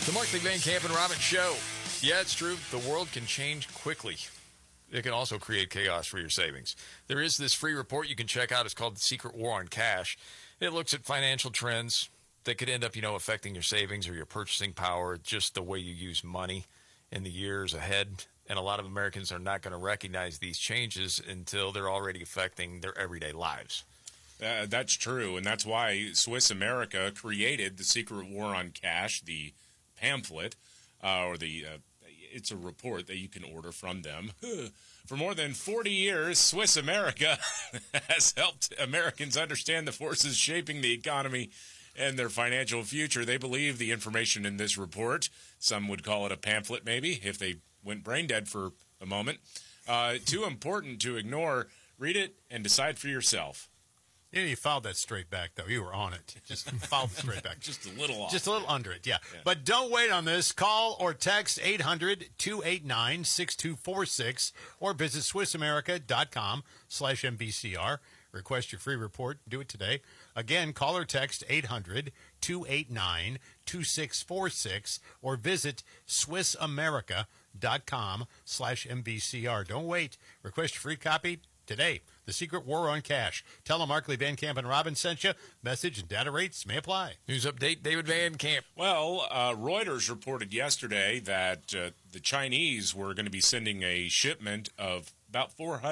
The Markley Van Camp and Robbins Show. Yeah, it's true. The world can change quickly. It can also create chaos for your savings. There is this free report you can check out. It's called The Secret War on Cash. It looks at financial trends that could end up, affecting your savings or your purchasing power, just the way you use money in the years ahead. And a lot of Americans are not going to recognize these changes until they're already affecting their everyday lives. That's true, and that's why Swiss America created The Secret War on Cash, the pamphlet, it's a report that you can order from them. For more than 40 years, Swiss America has helped Americans understand the forces shaping the economy and their financial future. They believe the information in this report, some would call it a pamphlet maybe, if they went brain dead for a moment, too important to ignore. Read it and decide for yourself. You fouled that straight back, though. You were on it. Just fouled it straight back. Just a little off. Just a little under it, yeah. But don't wait on this. Call or text 800-289-6246 or visit SwissAmerica.com/MBCR. Request your free report. Do it today. Again, call or text 800-289-2646 or visit SwissAmerica.com/MBCR. Don't wait. Request your free copy today. The Secret War on Cash. Tell them Markley, Van Camp, and Robbins sent you. Message and data rates may apply. News update, David Van Camp. Well, Reuters reported yesterday that the Chinese were going to be sending a shipment of about 400